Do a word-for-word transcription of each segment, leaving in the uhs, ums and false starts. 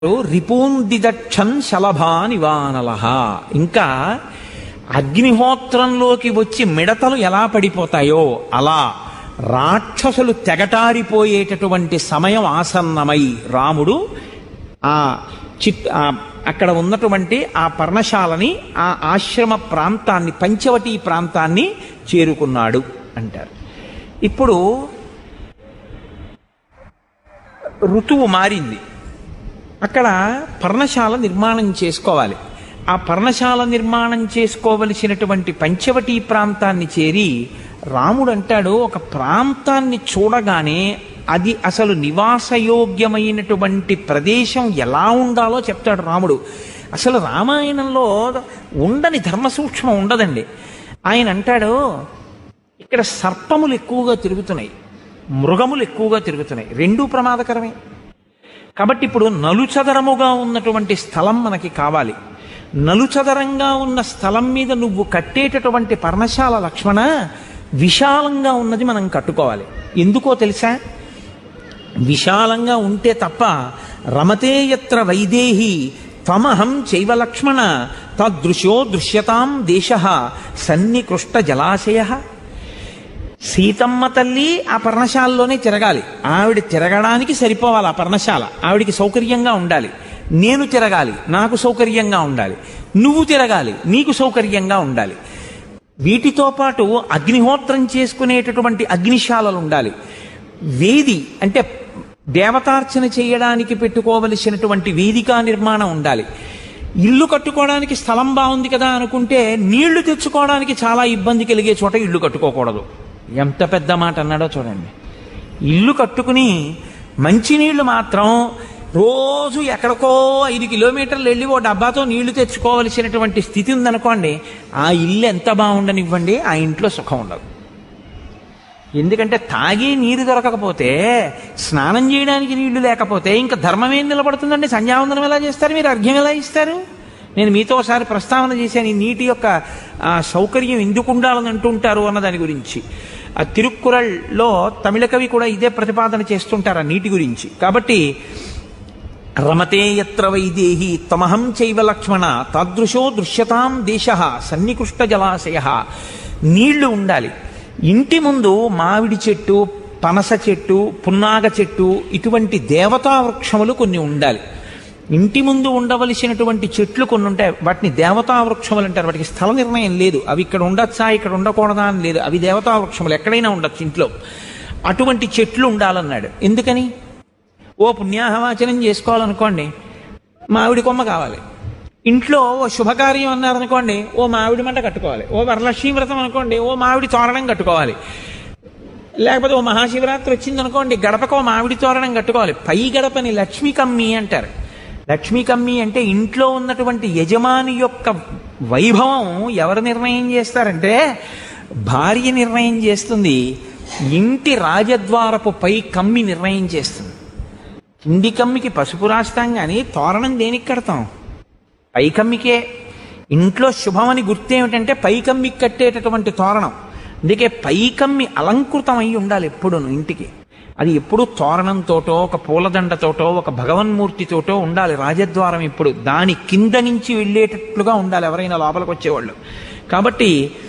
రిపూందిదక్షన్ శలభానివానలహ. ఇంకా అగ్నిహోత్రంలోకి వచ్చి మిడతలు ఎలా పడిపోతాయో అలా రాక్షసులు తెగటారిపోయేటటువంటి సమయం ఆసన్నమై రాముడు ఆ చిత్ అక్కడ ఉన్నటువంటి ఆ పర్ణశాలని, ఆ ఆశ్రమ ప్రాంతాన్ని, పంచవటీ ప్రాంతాన్ని చేరుకున్నాడు అంటారు. ఇప్పుడు ఋతువు మారింది. అక్కడ పర్ణశాల నిర్మాణం చేసుకోవాలి. ఆ పర్ణశాల నిర్మాణం చేసుకోవలసినటువంటి పంచవటీ ప్రాంతాన్ని చేరి రాముడు అంటాడు, ఒక ప్రాంతాన్ని చూడగానే అది అసలు నివాసయోగ్యమైనటువంటి ప్రదేశం ఎలా ఉండాలో చెప్తాడు రాముడు. అసలు రామాయణంలో ఉండని ధర్మ సూక్ష్మం ఉండదండి. ఆయన అంటాడు, ఇక్కడ సర్పములు ఎక్కువగా తిరుగుతున్నాయి, మృగములు ఎక్కువగా తిరుగుతున్నాయి, రెండూ ప్రమాదకరమే. కాబట్టి ఇప్పుడు నలుచదరముగా ఉన్నటువంటి స్థలం మనకి కావాలి. నలుచదరంగా ఉన్న స్థలం మీద నువ్వు కట్టేటటువంటి పర్ణశాల లక్ష్మణ విశాలంగా ఉన్నది మనం కట్టుకోవాలి. ఎందుకో తెలుసా? విశాలంగా ఉంటే తప్ప రమతే యత్ర వైదేహి త్వమహం చైవ లక్ష్మణ తదృశో దృశ్యతాం దేశః సన్నికృష్ట జలాశయ. సీతమ్మ తల్లి ఆ పర్ణశాలలోనే తిరగాలి. ఆవిడ తిరగడానికి సరిపోవాలి ఆ పర్ణశాల, ఆవిడికి సౌకర్యంగా ఉండాలి. నేను తిరగాలి, నాకు సౌకర్యంగా ఉండాలి. నువ్వు తిరగాలి, నీకు సౌకర్యంగా ఉండాలి. వీటితో పాటు అగ్నిహోత్రం చేసుకునేటటువంటి అగ్నిశాలలు ఉండాలి. వేది అంటే దేవతార్చన చేయడానికి పెట్టుకోవలసినటువంటి వేదికా నిర్మాణం ఉండాలి. ఇల్లు కట్టుకోవడానికి స్థలం బాగుంది కదా అనుకుంటే నీళ్లు తెచ్చుకోవడానికి చాలా ఇబ్బంది కలిగే చోట ఇల్లు కట్టుకోకూడదు. ఎంత పెద్ద మాట అన్నాడో చూడండి. ఇల్లు కట్టుకుని మంచినీళ్లు మాత్రం రోజు ఎక్కడికో ఐదు కిలోమీటర్లు వెళ్ళి ఓ డబ్బాతో నీళ్లు తెచ్చుకోవలసినటువంటి స్థితి ఉందనుకోండి, ఆ ఇల్లు ఎంత బాగుండనివ్వండి, ఆ ఇంట్లో సుఖం ఉండదు. ఎందుకంటే తాగి నీరు దొరకకపోతే, స్నానం చేయడానికి నీళ్లు లేకపోతే ఇంకా ధర్మం ఏం నిలబడుతుందండి? సంధ్యావందనం ఎలా చేస్తారు మీరు? అర్ఘ్యం ఎలా ఇస్తారు? నేను మీతో ఒకసారి ప్రస్తావన చేశాను, ఈ నీటి యొక్క సౌకర్యం ఎందుకు ఉండాలని అంటుంటారు అన్న దాని గురించి. ఆ తిరుక్కురళ్ళలో తమిళ కవి కూడా ఇదే ప్రతిపాదన చేస్తుంటారు ఆ నీటి గురించి. కాబట్టి రమతే యత్ర వైదేహి తమహం చైవ లక్ష్మణ తాదృశో దృశ్యతాం దేశః సన్నికృష్ట జలాశయ. నీళ్లు ఉండాలి. ఇంటి ముందు మామిడి చెట్టు, పనస చెట్టు, పున్నాగ చెట్టు, ఇటువంటి దేవతా వృక్షములు కొన్ని ఉండాలి. ఇంటి ముందు ఉండవలసినటువంటి చెట్లు కొన్ని ఉంటాయి, వాటిని దేవతా వృక్షములు అంటారు. వాటికి స్థల నిర్ణయం లేదు, అవి ఇక్కడ ఉండొచ్చా ఇక్కడ ఉండకూడదా అని లేదు, అవి దేవతా వృక్షములు, ఎక్కడైనా ఉండొచ్చు ఇంట్లో. అటువంటి చెట్లు ఉండాలన్నాడు. ఎందుకని? ఓ పుణ్యాహవాచనం చేసుకోవాలనుకోండి, మామిడి కొమ్మ కావాలి. ఇంట్లో ఓ శుభకార్యం అన్నారనుకోండి, ఓ మామిడి మంట కట్టుకోవాలి. ఓ వరలక్ష్మీ వ్రతం అనుకోండి, ఓ మామిడి తోరణం కట్టుకోవాలి. లేకపోతే ఓ మహాశివరాత్రి వచ్చిందనుకోండి, గడపకు ఓ మామిడి తోరణం కట్టుకోవాలి. పై గడపని లక్ష్మీ కమ్మి అంటారు. లక్ష్మీ కమ్మి అంటే ఇంట్లో ఉన్నటువంటి యజమాని యొక్క వైభవం ఎవరు నిర్ణయం చేస్తారంటే భార్య నిర్ణయం చేస్తుంది. ఇంటి రాజద్వారపు పై కమ్మి నిర్ణయం చేస్తుంది. కింది కమ్మికి పసుపు రాస్తాం కానీ తోరణం దేనికి కడతాం? పై కమ్మికే. ఇంట్లో శుభమని గుర్తేమిటంటే పై కమ్మికి కట్టేటటువంటి తోరణం. అందుకే పై కమ్మి అలంకృతం అయి ఉండాలి ఎప్పుడును ఇంటికి. అది ఎప్పుడు తోరణంతోటో, ఒక పూలదండతోటో, ఒక భగవన్మూర్తితోటో ఉండాలి రాజద్వారం. ఇప్పుడు దాని కింద నుంచి వెళ్ళేటట్లుగా ఉండాలి ఎవరైనా లోపలికి వచ్చేవాళ్ళు. కాబట్టి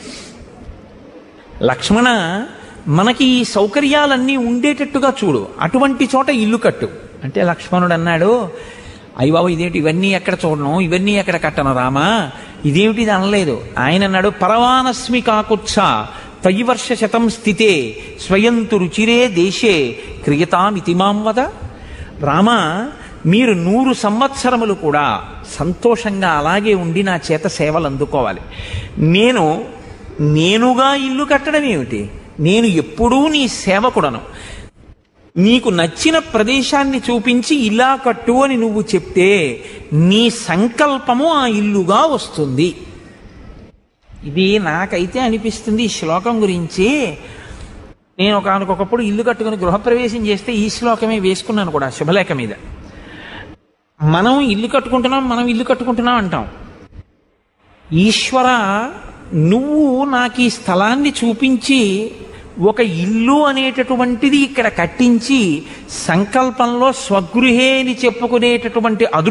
లక్ష్మణ, మనకి ఈ సౌకర్యాలన్నీ ఉండేటట్టుగా చూడు, అటువంటి చోట ఇల్లు కట్టు అంటే లక్ష్మణుడు అన్నాడు, అయ్య బాబు ఇదేమిటి, ఇవన్నీ ఎక్కడ చూడను, ఇవన్నీ ఎక్కడ కట్టను రామా, ఇదేమిటి ఇది అనలేదు. ఆయన అన్నాడు, పరవానస్మి కాకుత్స త్వయివర్ష శతం స్థితే స్వయంతు రుచిరే దేశే క్రియతామితి మాం వద. రామా, మీరు నూరు సంవత్సరములు కూడా సంతోషంగా అలాగే ఉండి నా చేత సేవలు అందుకోవాలి. నేను నేనుగా ఇల్లు కట్టడం ఏమిటి? నేను ఎప్పుడూ నీ సేవకుడను. నీకు నచ్చిన ప్రదేశాన్ని చూపించి ఇలా కట్టు అని నువ్వు చెప్తే నీ సంకల్పము ఆ ఇల్లుగా వస్తుంది. ఇది నాకైతే అనిపిస్తుంది ఈ శ్లోకం గురించి. నేను ఒకనకొకప్పుడు ఇల్లు కట్టుకుని గృహప్రవేశం చేస్తే ఈ శ్లోకమే వేసుకున్నాను కూడా శుభలేఖ మీద. మనం ఇల్లు కట్టుకుంటున్నాం, మనం ఇల్లు కట్టుకుంటున్నాం అంటాం. ఈశ్వర, నువ్వు నాకు ఈ స్థలాన్ని చూపించి ఒక ఇల్లు అనేటటువంటిది ఇక్కడ కట్టించి సంకల్పంలో స్వగృహే అని చెప్పుకునేటటువంటి